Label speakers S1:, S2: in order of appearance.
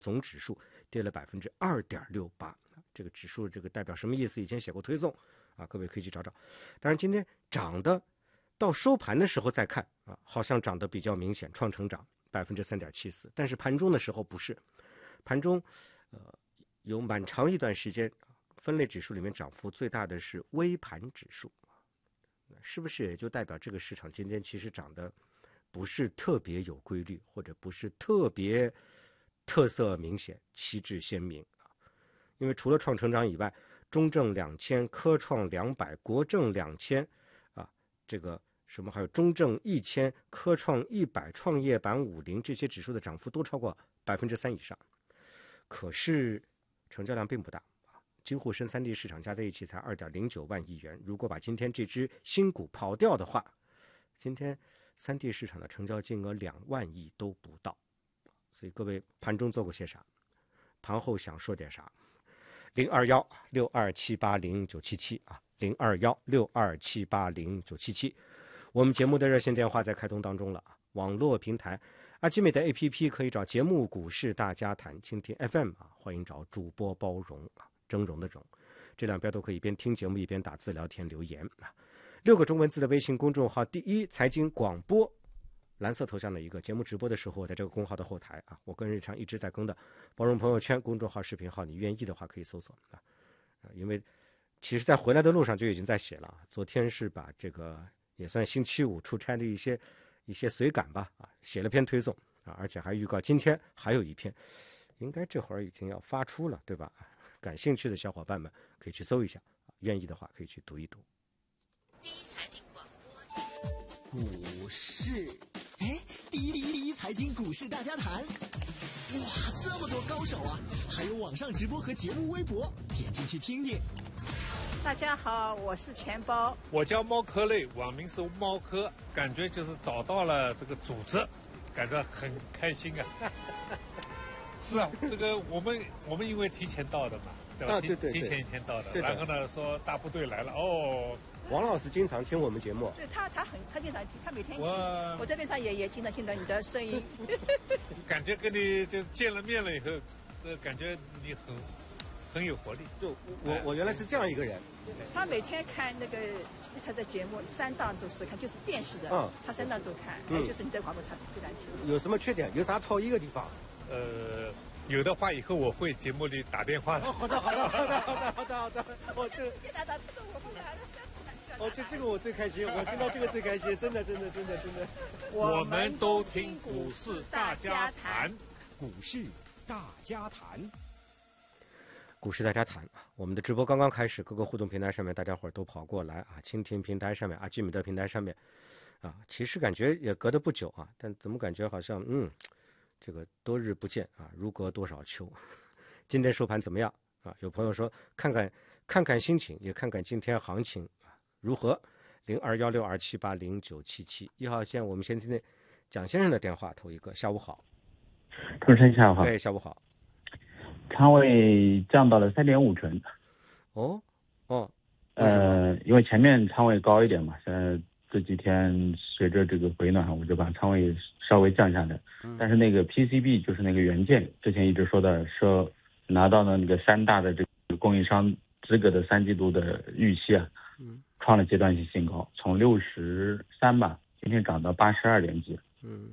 S1: 总指数跌了2.68%。这个指数这个代表什么意思？以前写过推送啊，各位可以去找找。当然今天涨的到收盘的时候再看啊，好像涨得比较明显，创成长3.74%。但是盘中的时候不是，盘中有蛮长一段时间，分类指数里面涨幅最大的是微盘指数，是不是也就代表这个市场今天其实涨得不是特别有规律，或者不是特别特色明显、旗帜鲜明？因为除了创成长以外，中证2000、科创200、国证2000啊，这个什么还有中证1000、科创100、创业板50这些指数的涨幅都超过3%以上，可是成交量并不大啊，几乎深3地市场加在一起才2.09万亿元。如果把今天这只新股跑掉的话，今天3地市场的成交金额2万亿都不到。所以各位盘中做过些啥？盘后想说点啥？021-62780977啊，021-62780977。我们节目的热线电话在开通当中了啊。网络平台阿基美的 APP 可以找节目股市大家谈，蜻蜓 FM 啊，欢迎找主播包容啊，峥嵘的峥，这两边都可以一边听节目一边打字聊天留言啊。6个中文字的微信公众号，第一财经广播，蓝色头像的一个节目直播的时候，在这个公号的后台啊，我跟日常一直在更的包容朋友圈公众号视频号，你愿意的话可以搜索啊。因为其实在回来的路上就已经在写了，昨天是把这个也算星期五出差的一些随感吧啊，写了篇推送啊，而且还预告今天还有一篇，应该这会儿已经要发出了，对吧？感兴趣的小伙伴们可以去搜一下，愿意的话可以去读一读。
S2: 第一财经广播
S3: 股市，第一财经股市大家谈。哇，这么多高手啊！还有网上直播和节目微博，点进去听听。
S4: 大家好，我是钱包，
S5: 我叫猫科类，网名是猫科，感觉就是找到了这个组织，感觉很开心啊。是啊，这个我们因为提前到的嘛，对吧？
S1: 对，
S5: 提前一天到的，
S1: 对的。
S5: 然后呢说大部队来了哦。
S1: 王老师经常听我们节目，
S4: 对他经常听，他每天听。我这边上也经常听到你的声音。
S5: 感觉跟你就见了面了以后，感觉你很有活力。
S1: 就我原来是这样一个人。
S4: 他每天看那个他的节目3档都是看，就是电视的，他3档都看，就是你的广播他不敢听。
S1: 有什么缺点？有啥讨厌的地方？
S5: 有的话以后我会节目里打电话的。
S1: 好的。我这别打这个我最开心，我听到这个最开心，真的。
S5: 我们都听股市大家谈，
S3: 股市大家谈。
S1: 股市大家谈，我们的直播刚刚开始，各个互动平台上面大家伙都跑过来啊，蜻蜓平台上面、阿基米德平台上面啊，其实感觉也隔得不久啊，但怎么感觉好像这个多日不见啊，如隔多少秋。今天收盘怎么样啊？有朋友说看看心情，也看看今天行情如何？02162780977，1号线我们先听蒋先生的电话，头一个。下午好，
S6: 主持人下午好。
S1: 对，下午好。
S6: 仓位降到了3.5成。因为前面仓位高一点嘛，现在这几天随着这个回暖，我就把仓位稍微降下来。但是那个 PCB 就是那个元件，之前一直说拿到了那个3大的这个供应商资格的3季度的预期啊，创了阶段性新高，从63吧，今天涨到82点几。